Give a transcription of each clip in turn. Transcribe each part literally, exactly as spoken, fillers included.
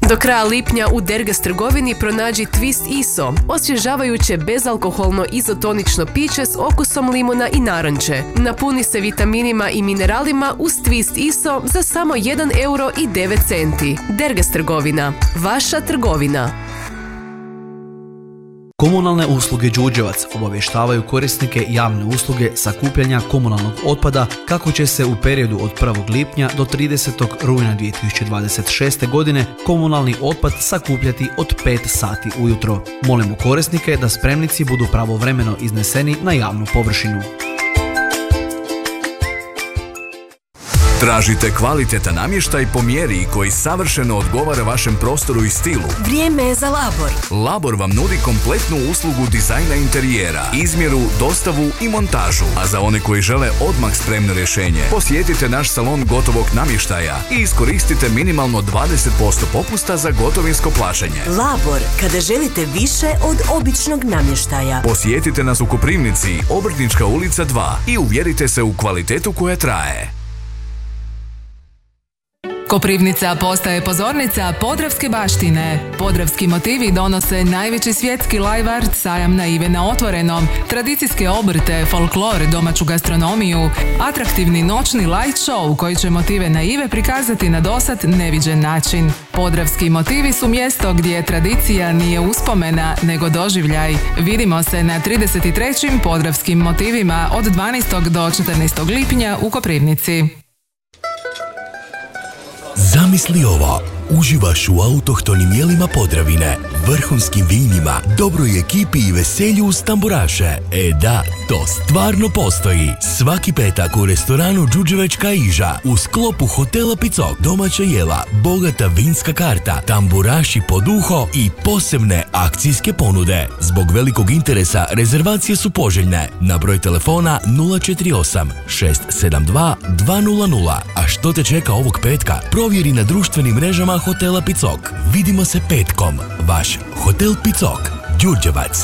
Do kraja lipnja u Dergas trgovini pronađi Twist I S O, osvježavajuće bezalkoholno izotonično piće s okusom limuna i naranče. Napuni se vitaminima i mineralima uz Twist I S O za samo jedan euro i devet centi. Dergas trgovina. Vaša trgovina. Komunalne usluge Đurđevac obavještavaju korisnike javne usluge sakupljanja komunalnog otpada kako će se u periodu od prvog lipnja do tridesetog rujna dvije tisuće dvadeset šeste. godine komunalni otpad sakupljati od pet sati ujutro. Molimo korisnike da spremnici budu pravovremeno izneseni na javnu površinu. Tražite kvalitetan namještaj po mjeri koji savršeno odgovara vašem prostoru i stilu. Vrijeme je za Labor. Labor vam nudi kompletnu uslugu dizajna interijera, izmjeru, dostavu i montažu. A za one koji žele odmah spremno rješenje, posjetite naš salon gotovog namještaja i iskoristite minimalno dvadeset posto popusta za gotovinsko plaćanje. Labor, kada želite više od običnog namještaja. Posjetite nas u Koprivnici, Obrtnička ulica dva i uvjerite se u kvalitetu koja traje. Koprivnica postaje pozornica podravske baštine. Podravski motivi donose najveći svjetski live art sajam naive na otvorenom, tradicijske obrte, folklor, domaću gastronomiju, atraktivni noćni light show koji će motive naive prikazati na dosad neviđen način. Podravski motivi su mjesto gdje tradicija nije uspomena nego doživljaj. Vidimo se na trideset trećim podravskim motivima od dvanaestog do četrnaestog lipnja u Koprivnici. Zamisli ovo, uživaš u autohtonim jelima Podravine, vrhunskim vinima, dobroj ekipi i veselju uz tamburaše. E da, to stvarno postoji. Svaki petak u restoranu Đurđevačka Iža, u sklopu hotela Picok, domaća jela, bogata vinska karta, tamburaši pod uho i posebne akcijske ponude. Zbog velikog interesa rezervacije su poželjne. Na broj telefona nula četiri osam šest sedam dva dva nula nula. A što te čeka ovog petka? Provjeri na društvenim mrežama hotela Picok. Vidimo se petkom. Vaš Hotel Picok, Đurđevac.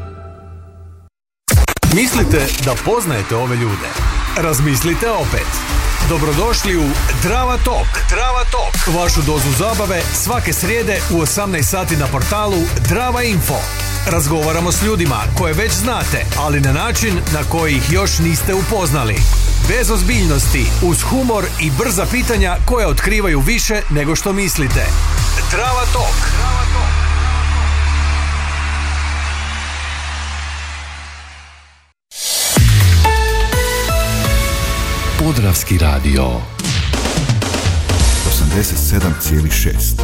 Mislite da poznajete ove ljude? Razmislite opet. Dobrodošli u Drava Talk. Drava Talk. Vašu dozu zabave svake srijede u osamnaest sati na portalu Drava Info. Razgovaramo s ljudima koje već znate, ali na način na koji ih još niste upoznali. Bez ozbiljnosti, uz humor i brza pitanja koja otkrivaju više nego što mislite. Drava Talk. Drava Talk. Podravski radio osamdeset sedam zarez šest.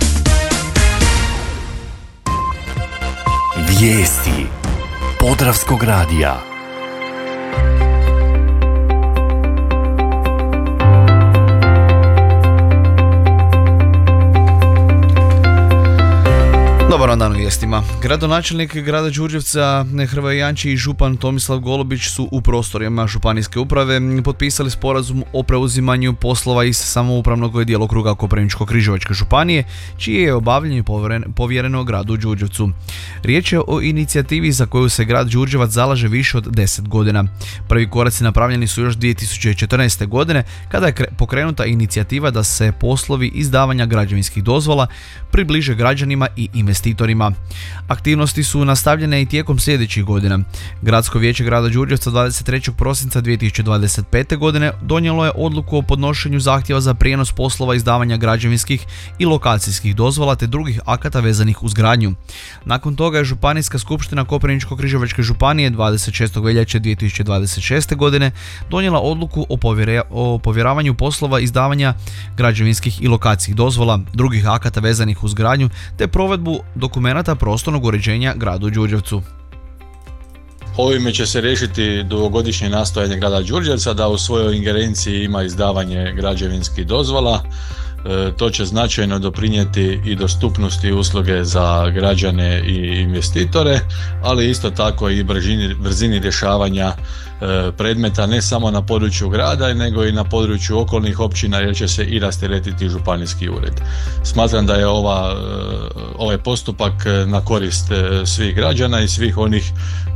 Vijesti Podravskog radija. Dobar dan u vijestima. Gradonačelnik grada Đurđevca Hrvoje Janči i župan Tomislav Golubić su u prostorima županijske uprave potpisali sporazum o preuzimanju poslova iz samoupravnog djelokruga Koprivničko-križevačke županije, čije je obavljanje povjereno gradu Đurđevcu. Riječ je o inicijativi za koju se grad Đurđevac zalaže više od deset godina. Prvi koraci napravljeni su još dvije tisuće četrnaeste. godine kada je pokrenuta inicijativa da se poslovi izdavanja građevinskih dozvola približe građanima i investitorima. Aktivnosti su nastavljene i tijekom sljedećih godina. Gradsko vijeće grada Đurđevca dvadeset trećeg prosinca dvije tisuće dvadeset pete. godine donijelo je odluku o podnošenju zahtjeva za prijenos poslova izdavanja građevinskih i lokacijskih dozvola te drugih akata vezanih uz gradnju. Nakon toga je Županijska skupština Koprivničko-križevačke županije dvadeset šestog veljače dvije tisuće dvadeset šeste. godine donijela odluku o, povjera, o povjeravanju poslova izdavanja građevinskih i lokacijskih dozvola, drugih akata vezanih uz gradnju te provedbu dokumenata prostornog uređenja gradu Đurđevcu. Ovime će se riješiti dugogodišnje nastojanje grada Đurđevca da u svojoj ingerenciji ima izdavanje građevinskih dozvola. E, to će značajno doprinijeti i dostupnosti usluge za građane i investitore, ali isto tako i brzini, brzini rješavanja e, predmeta ne samo na području grada nego i na području okolnih općina, jer će se i rasteretiti županijski ured. Smatram da je ova, ovaj postupak na korist svih građana i svih onih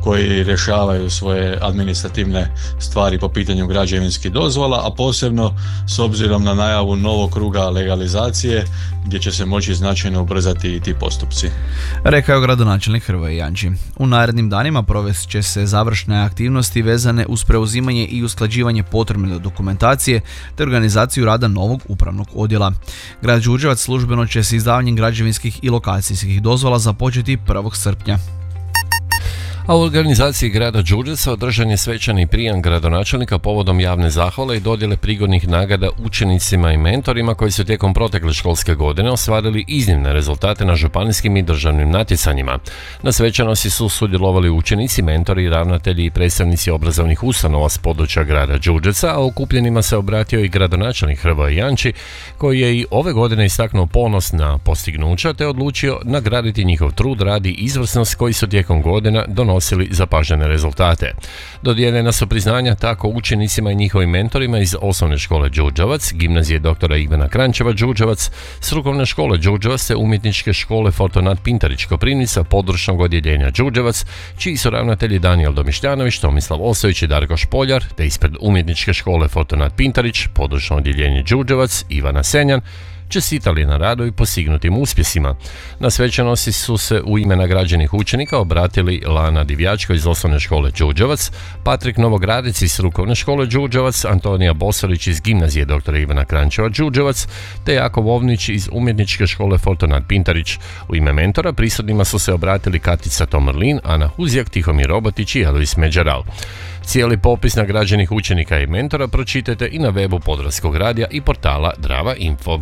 koji rješavaju svoje administrativne stvari po pitanju građevinskih dozvola, a posebno s obzirom na najavu novog kruga legalizacije gdje će se moći značajno ubrzati i ti postupci. Rekao je gradonačelnik Hrvoje Janči. U narednim danima provest će se završne aktivnosti vezane uz preuzimanje i usklađivanje potrebne dokumentacije te organizaciju rada novog upravnog odjela. Grad Đurđevac službeno će s izdavanjem građevinskih i lokacijskih dozvola započeti prvog srpnja. A u organizaciji grada Đurđevca održan je svečani prijam gradonačelnika povodom javne zahvale i dodjele prigodnih nagrada učenicima i mentorima koji su tijekom protekle školske godine ostvarili iznimne rezultate na županijskim i državnim natjecanjima. Na svečanosti su sudjelovali učenici, mentori, ravnatelji i predstavnici obrazovnih ustanova s područja grada Đurđevca, a okupljenima se obratio i gradonačelnik Hrvoje Janči, koji je i ove godine istaknuo ponos na postignuća te odlučio nagraditi njihov trud, rad i izvrsnost koji su tijekom godina donosili nosili zapažene rezultate. Dodijeljena su priznanja tako učenicima i njihovim mentorima iz osnovne škole Đurđevac, gimnazije doktora Ivana Kranjčeva Đurđevac, strukovne škole Đurđevac te umjetničke škole Fortunat Pintarić Koprivnica, područnog odjeljenja Đurđevac, čiji su ravnatelji Danijel Domišljanović, Tomislav Ostojić i Darko Špoljar, te ispred umjetničke škole Fortunat Pintarić, područno odjeljenje Đurđevac, Ivana Senjan, čestitali na radu i postignutim uspjesima. Na svečanosti su se u ime nagrađenih učenika obratili Lana Divjačko iz osnovne škole Đurđevac, Patrik Novogradec iz strukovne škole Đurđevac, Antonija Bosarić iz gimnazije doktora Ivana Kranjčeva Đurđevac, te Jakov Ovnić iz umjetničke škole Fortunat Pintarić. U ime mentora prisutnima su se obratili Katica Tomrlin, Ana Huzjak, Tihomir Robotić i Alois Međaral. Cijeli popis nagrađenih učenika i mentora pročitajte i na webu Podravskog radija i portala Drava Info.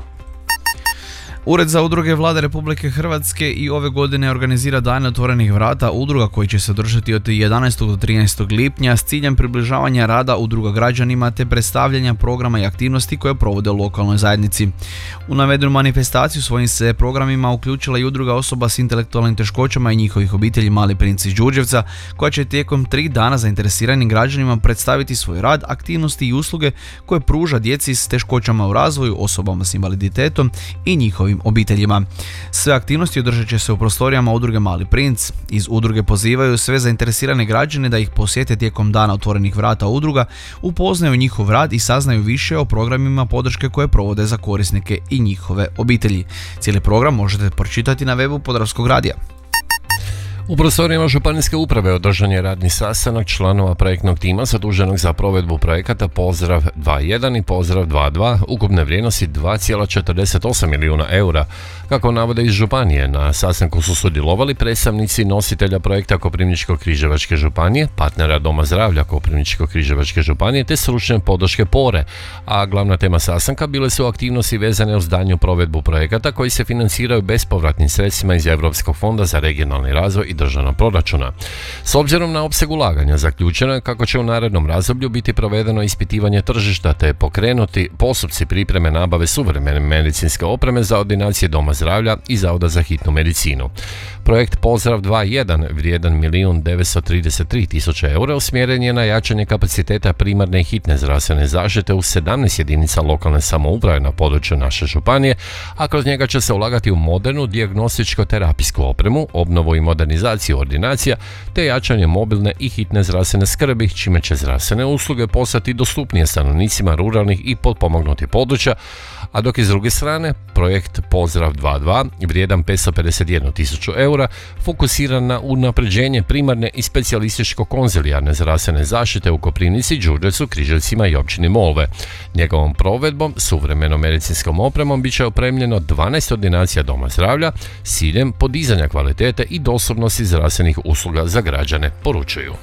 Ured za udruge Vlade Republike Hrvatske i ove godine organizira Dan otvorenih vrata udruga koji će se održati od jedanaestog do trinaestog lipnja s ciljem približavanja rada udruga građanima te predstavljanja programa i aktivnosti koje provode u lokalnoj zajednici. U navedenu manifestaciju svojim se programima uključila i udruga osoba s intelektualnim teškoćama i njihovih obitelji Mali princ iz Đurđevca, koja će tijekom tri dana zainteresiranim građanima predstaviti svoj rad, aktivnosti i usluge koje pruža djeci s teškoćama u razvoju, osobama s invaliditetom i njihovim obiteljima. Sve aktivnosti održat će se u prostorijama udruge Mali princ. Iz udruge pozivaju sve zainteresirane građane da ih posjete tijekom dana otvorenih vrata udruga, upoznaju njihov rad i saznaju više o programima podrške koje provode za korisnike i njihove obitelji. Cijeli program možete pročitati na webu Podravskog radija. U prostorijama županijske uprave održan je radni sastanak članova projektnog tima zaduženog za provedbu projekata Pozdrav dva jedan i Pozdrav dva dva ukupne vrijednosti dva zarez četrdeset osam milijuna eura. Kako navode iz županije, na sastanku su sudjelovali predstavnici nositelja projekta Koprivničko-križevačke županije, partnera Doma zdravlja Koprivničko-križevačke županije te stručne podrške Pore, a glavna tema sastanka bile su aktivnosti vezane uz daljnju provedbu projekata koji se financiraju bespovratnim sredstvima iz Europskog fonda za regionalni razvoj i državnog proračuna. S obzirom na opseg ulaganja zaključeno je kako će u narednom razdoblju biti provedeno ispitivanje tržišta te pokrenuti postupci pripreme nabave suvremene medicinske opreme za ordinacije Doma zdravlja i Zavoda za hitnu medicinu. Projekt Pozdrav dva jedan vrijedan milijun devetsto trideset tri tisuće eura usmjeren je na jačanje kapaciteta primarne i hitne zdravstvene zaštite u sedamnaest jedinica lokalne samouprave na području naše županije, a kroz njega će se ulagati u modernu dijagnostičko-terapijsku opremu, obnovu i modernizaciju ordinacija te jačanje mobilne i hitne zdravstvene skrbi, čime će zdravstvene usluge postati dostupnije stanovnicima ruralnih i potpomognutih područja, a dok je s druge strane projekt Pozdrav dva dva vrijedan petsto pedeset jednu tisuću eura fokusiran na unapređenje primarne i specijalističko-konzilijarne zdravstvene zaštite u Koprivnici, Đurđevcu, Križevcima i općini Molve. Njegovom provedbom suvremenom medicinskom opremom bit će opremljeno dvanaest ordinacija Doma zdravlja s ciljem podizanja kvalitete i dostupnosti zdravstvenih usluga za građane, poručuju.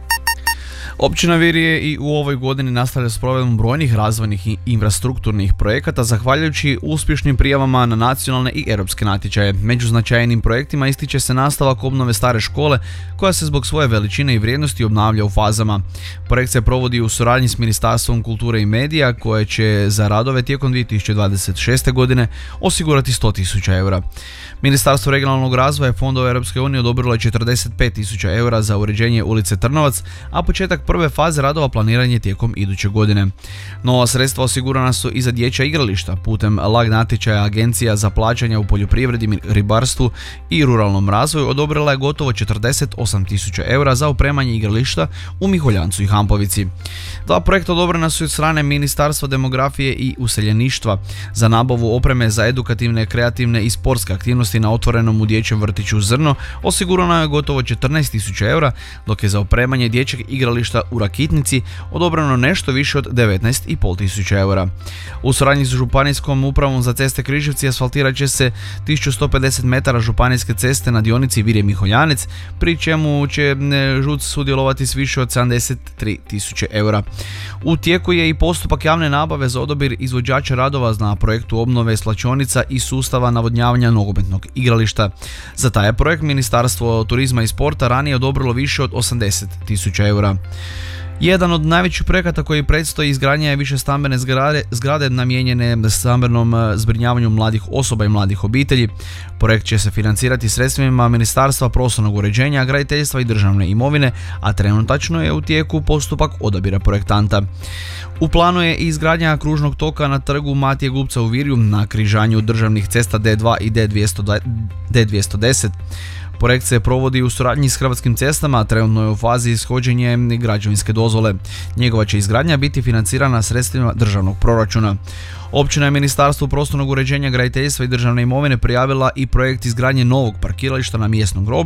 Općina Vir je i u ovoj godini nastavlja s provedbom brojnih razvojnih i infrastrukturnih projekata zahvaljujući uspješnim prijavama na nacionalne i europske natječaje. Među značajnim projektima ističe se nastavak obnove stare škole koja se zbog svoje veličine i vrijednosti obnavlja u fazama. Projekt se provodi u suradnji s Ministarstvom kulture i medija koje će za radove tijekom dvije tisuće dvadeset šeste. godine osigurati sto tisuća eura. Ministarstvo regionalnog razvoja i fondova Europske unije odobrilo je četrdeset pet tisuća eura za uređenje ulice Trnovac, a početak Prve faze radova planiran je tijekom iduće godine. Nova sredstva osigurana su i za dječja igrališta putem lag natječaja Agencija za plaćanja u poljoprivredi, ribarstvu i ruralnom razvoju odobrila je gotovo četrdeset osam tisuća eura za opremanje igrališta u Miholjancu i Hampovici. Dva projekta odobrena su od strane Ministarstva demografije i useljeništva za nabavu opreme za edukativne, kreativne i sportske aktivnosti na otvorenom u dječjem vrtiću Zrno osigurano je gotovo četrnaest tisuća eura, dok je za opremanje dječjeg igrališta u Rakitnici odobreno nešto više od devetnaest i pol tisuća eura. U suradnji s Županijskom upravom za ceste Križevci asfaltirat će se tisuću sto pedeset metara županijske ceste na dionici Virje Miholjanec, pri čemu će ŽUC sudjelovati s više od sedamdeset tri tisuće eura. U tijeku je i postupak javne nabave za odabir izvođača radova na projektu obnove slačionica i sustava navodnjavanja nogometnog igrališta. Za taj je projekt Ministarstvo turizma i sporta ranije odobrilo više od osamdeset tisuća eura. Jedan od najvećih projekata koji predstoji izgradnja je više stambene zgrade, zgrade namijenjene stambenom zbrinjavanju mladih osoba i mladih obitelji. Projekt će se financirati sredstvima Ministarstva prostornog uređenja, graditeljstva i državne imovine, a trenutačno je u tijeku postupak odabira projektanta. U planu je i izgradnja kružnog toka na trgu Matije Gubca u Virju na križanju državnih cesta D dva i D dvjesto deset. Projekt se provodi u suradnji s Hrvatskim cestama, a trenutno je u fazi ishođenja građevinske dozvole. Njegova će izgradnja biti financirana sredstvima državnog proračuna. Općina je Ministarstvu prostornog uređenja, graditeljstva i državne imovine prijavila i projekt izgradnje novog parkirališta na mjesnom groblju